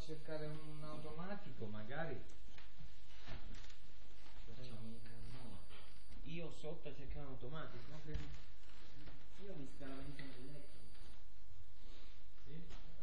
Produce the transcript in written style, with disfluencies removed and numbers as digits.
cercare un automatico, magari. Io sotto a cercare un automatico. Io mi scaravento nel letto. Sì?